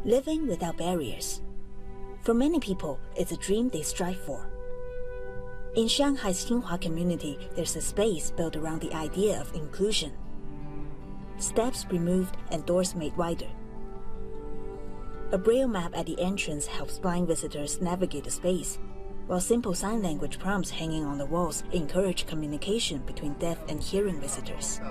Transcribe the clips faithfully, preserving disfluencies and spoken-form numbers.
Living without barriers. For many people, it's a dream they strive for. In Shanghai's Xinhua community, there's a space built around the idea of inclusion. Steps removed and doors made wider. A braille map at the entrance helps blind visitors navigate the space, while simple sign language prompts hanging on the walls encourage communication between deaf and hearing visitors.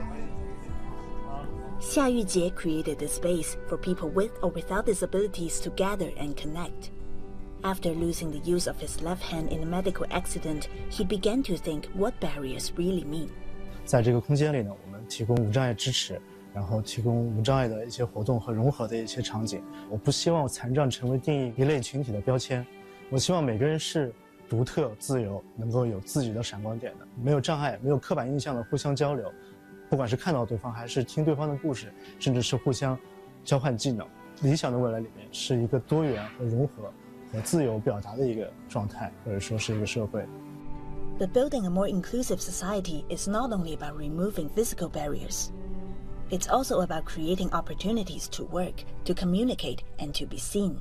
Xia Yujie created this space for people with or without disabilities to gather and connect. After losing the use of his left hand in a medical accident, he began to think what barriers really mean. 在这个空间里呢，我们提供无障碍支持，然后提供无障碍的一些活动和融合的一些场景。我不希望残障成为定义一类群体的标签，我希望每个人是独特、自由，能够有自己的闪光点的，没有障碍、没有刻板印象的互相交流。不管是看到对方，还是听对方的故事，甚至是互相交换技能。理想的未来里面是一个多元和融合和自由表达的一个状态，或者说是一个社会。 But building a more inclusive society is not only about removing physical barriers. It's also about creating opportunities to work, to communicate, and to be seen.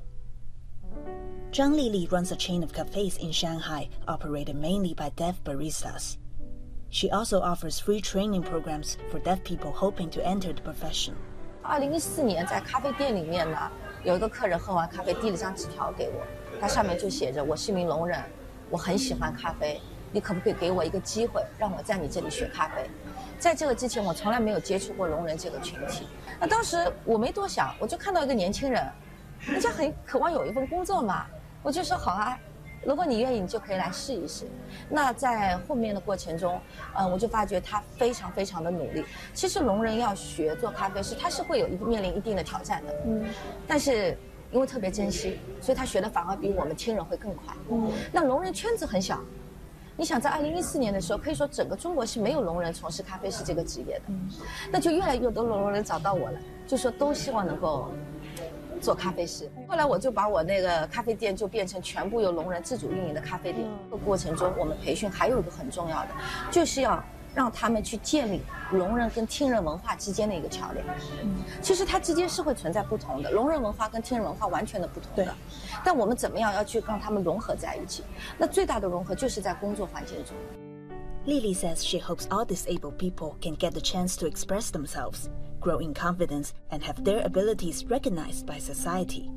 Zhang Lili runs a chain of cafes in Shanghai operated mainly by deaf baristas. She also offers free training programs for deaf people hoping to enter the profession. 二零一四年在咖啡店里面呢，有一个客人喝完咖啡递了张纸条给我，它上面就写着：“我是一名聋人，我很喜欢咖啡，你可不可以给我一个机会，让我在你这里学咖啡？”在这个之前，我从来没有接触过聋人这个群体。那当时我没多想，我就看到一个年轻人，人家很渴望有一份工作嘛，我就说好啊。如果你愿意，你就可以来试一试。那在后面的过程中，呃，我就发觉他非常非常的努力。其实聋人要学做咖啡师，他是会有一面临一定的挑战的。嗯。但是因为特别珍惜，所以他学的反而比我们听人会更快。嗯。那聋人圈子很小，你想在二零一四年的时候，可以说整个中国是没有聋人从事咖啡师这个职业的。嗯。那就越来越多聋人找到我了，就说都希望能够做咖啡师。后来我就把我那个咖啡店就变成全部由聋人自主运营的咖啡店。这个过程中，我们培训还有一个很重要的，就是要让他们去建立聋人跟听人文化之间的一个桥梁。嗯，其实它之间是会存在不同的，聋人文化跟听人文化完全的不同的。但我们怎么样要去让他们融合在一起？那最大的融合就是在工作环境中。 Lili says she hopes all disabled people can get the chance to express themselves, grow in confidence, and have their abilities recognized by society.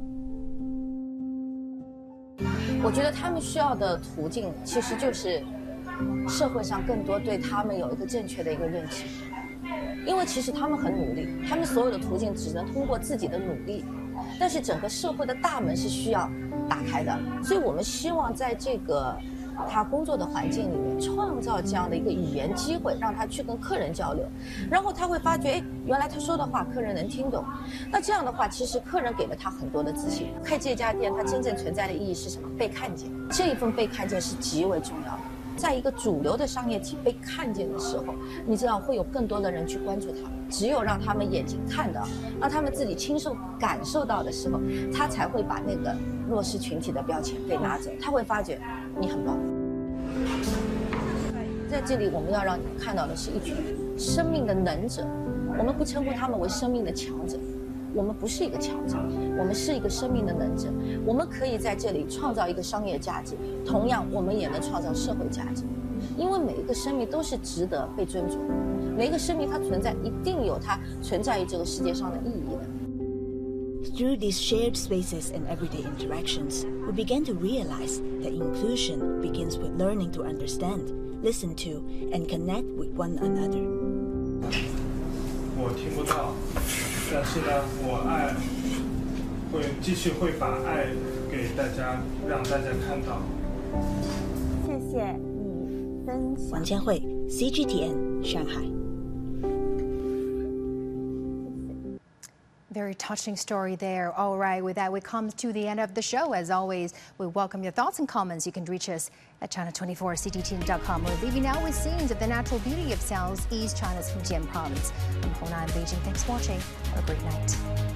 我觉得他们需要的途径其实就是社会上更多对他们有一个正确的一个认知，因为其实他们很努力，他们所有的途径只能通过自己的努力，但是整个社会的大门是需要打开的，所以我们希望在这个他工作的环境里面创造这样的一个语言机会，让他去跟客人交流，然后他会发觉，哎，原来他说的话客人能听懂。那这样的话，其实客人给了他很多的自信。开这家店，它真正存在的意义是什么？被看见。这一份被看见是极为重要的。在一个主流的商业体被看见的时候，你知道会有更多的人去关注他们。只有让他们眼睛看到，让他们自己亲受感受到的时候，他才会把那个弱势群体的标签给拿走。他会发觉你很棒。在这里，我们要让你看到的是一群生命的能者。我们不称呼他们为生命的强者，我们不是一个强者，我们是一个生命的能者。我们可以在这里创造一个商业价值，同样我们也能创造社会价值。因为每一个生命都是值得被尊重，每一个生命它存在一定有它存在于这个世界上的意义的。 Through these shared spaces and everyday interactions, we began to realize that inclusion begins with learning to understand, listen to, and connect with one another. 我听不到，但是呢，我爱会继续会把爱给大家，让大家看到。 谢谢你分享。 王千惠 ，C G T N Shanghai。 Very touching story there. All right, with that, we come to the end of the show. As always, we welcome your thoughts and comments. You can reach us at channel twenty-four C T T N dot com. We're leaving now with scenes of the natural beauty of Southeast China's Fujian province. I'm Hona in Beijing. Thanks for watching. Have a great night.